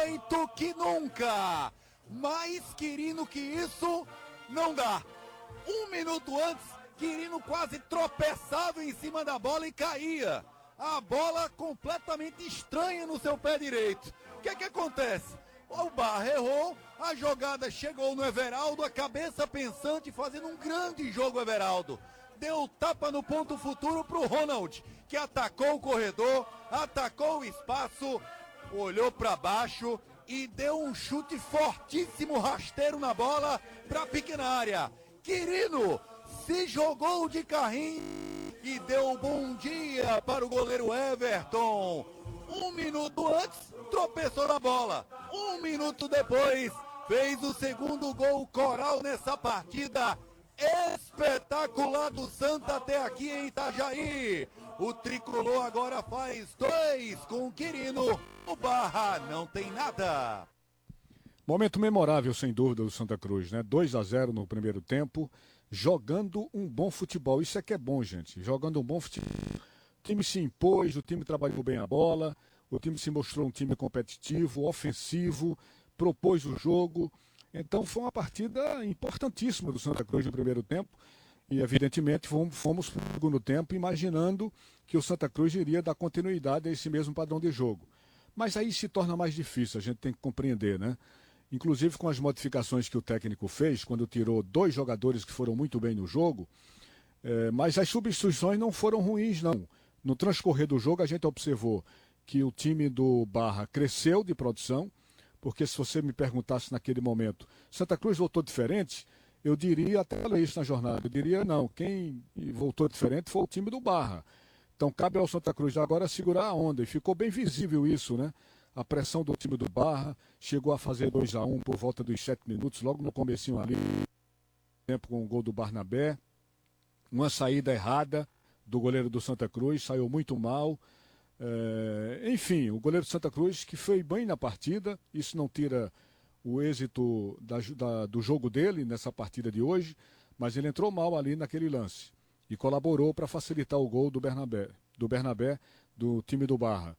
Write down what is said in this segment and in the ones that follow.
feito que nunca. Mais Quirino que isso, não dá. 1 minuto antes, Quirino quase tropeçava em cima da bola e caía. A bola completamente estranha no seu pé direito. O que acontece? O Barra errou, a jogada chegou no Everaldo, a cabeça pensante, fazendo um grande jogo, Everaldo. Deu tapa no ponto futuro pro Ronald, que atacou o corredor, atacou o espaço, olhou para baixo e deu um chute fortíssimo, rasteiro na bola para a pequena área. Quirino se jogou de carrinho e deu bom dia para o goleiro Everton. 1 minuto antes, tropeçou na bola. 1 minuto depois, fez o segundo gol Coral nessa partida espetacular do Santa até aqui em Itajaí. O tricolor agora faz 2 com o Quirino. O Barra não tem nada. Momento memorável, sem dúvida, do Santa Cruz, né? 2-0 no primeiro tempo, jogando um bom futebol. Isso é que é bom, gente. Jogando um bom futebol. O time se impôs, o time trabalhou bem a bola, o time se mostrou um time competitivo, ofensivo, propôs o jogo. Então foi uma partida importantíssima do Santa Cruz no primeiro tempo. E, evidentemente, fomos para o segundo tempo imaginando que o Santa Cruz iria dar continuidade a esse mesmo padrão de jogo. Mas aí se torna mais difícil, a gente tem que compreender, né? Inclusive com as modificações que o técnico fez, quando tirou 2 jogadores que foram muito bem no jogo, mas as substituições não foram ruins, não. No transcorrer do jogo, a gente observou que o time do Barra cresceu de produção, porque se você me perguntasse naquele momento, Santa Cruz voltou diferente, eu diria, até falei isso na jornada, eu diria não, quem voltou diferente foi o time do Barra. Então cabe ao Santa Cruz agora segurar a onda, e ficou bem visível isso, né? A pressão do time do Barra, chegou a fazer 2-1 por volta dos 7 minutos, logo no comecinho ali, tempo com o gol do Barnabé, uma saída errada do goleiro do Santa Cruz, saiu muito mal. Enfim, o goleiro do Santa Cruz que foi bem na partida, isso não tira o êxito do jogo dele nessa partida de hoje, mas ele entrou mal ali naquele lance e colaborou para facilitar o gol do Bernabé, do time do Barra.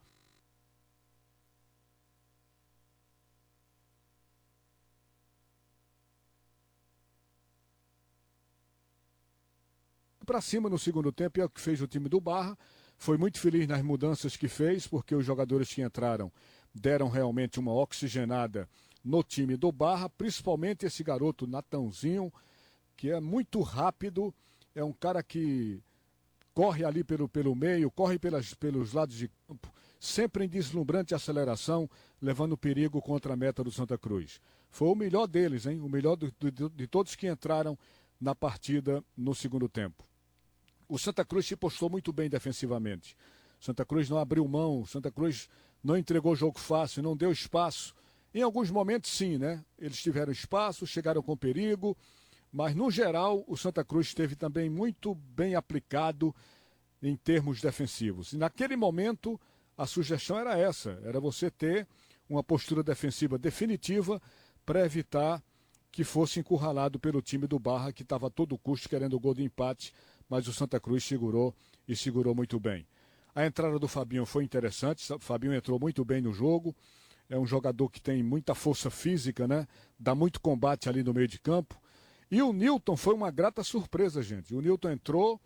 Para cima no segundo tempo, é o que fez o time do Barra. Foi muito feliz nas mudanças que fez, porque os jogadores que entraram deram realmente uma oxigenada no time do Barra, principalmente esse garoto Natãozinho, que é muito rápido, é um cara que corre ali pelo meio, corre pelos lados de campo, sempre em deslumbrante aceleração, levando perigo contra a meta do Santa Cruz. Foi o melhor deles, hein? O melhor de todos que entraram na partida no segundo tempo. O Santa Cruz se postou muito bem defensivamente. Santa Cruz não abriu mão, Santa Cruz não entregou jogo fácil, não deu espaço. Em alguns momentos sim, né? Eles tiveram espaço, chegaram com perigo, mas no geral o Santa Cruz esteve também muito bem aplicado em termos defensivos. E naquele momento a sugestão era essa, era você ter uma postura defensiva definitiva para evitar que fosse encurralado pelo time do Barra, que estava a todo custo querendo o gol de empate, mas o Santa Cruz segurou e segurou muito bem. A entrada do Fabinho foi interessante, o Fabinho entrou muito bem no jogo, é um jogador que tem muita força física, né? Dá muito combate ali no meio de campo. E o Nilton foi uma grata surpresa, gente. O Nilton entrou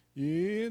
e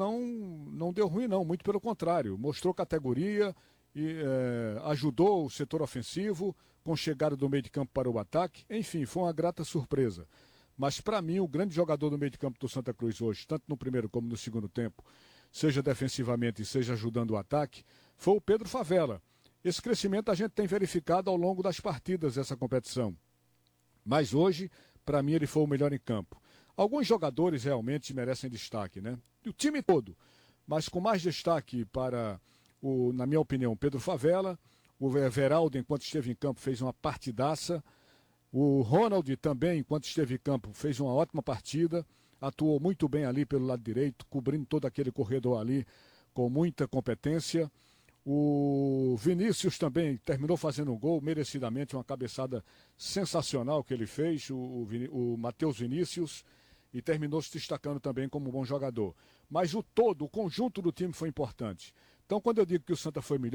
não deu ruim não, muito pelo contrário, mostrou categoria e ajudou o setor ofensivo com chegada do meio de campo para o ataque. Enfim, foi uma grata surpresa. Mas para mim o grande jogador do meio de campo do Santa Cruz hoje, tanto no primeiro como no segundo tempo, seja defensivamente e seja ajudando o ataque, foi o Pedro Favela. Esse crescimento a gente tem verificado ao longo das partidas dessa competição. Mas hoje, para mim, ele foi o melhor em campo. Alguns jogadores realmente merecem destaque, né? E o time todo, mas com mais destaque para, na minha opinião, Pedro Favela. O Everaldo, enquanto esteve em campo, fez uma partidaça. O Ronald também, enquanto esteve em campo, fez uma ótima partida. Atuou muito bem ali pelo lado direito, cobrindo todo aquele corredor ali com muita competência. O Vinícius também terminou fazendo um gol, merecidamente, uma cabeçada sensacional que ele fez, o Matheus Vinícius, e terminou se destacando também como um bom jogador. Mas o conjunto do time foi importante. Então, quando eu digo que o Santa foi melhor,